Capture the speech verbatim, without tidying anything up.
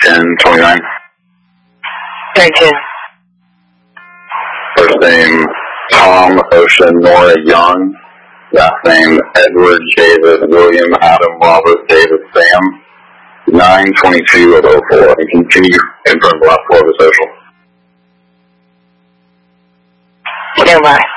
ten twenty-nine. nine ten. First name Tom Ocean Nora Young. Last name Edward David William Adam Robert David Sam. nine twenty-two of oh four. And can you confirm the last four of the social? Stand by.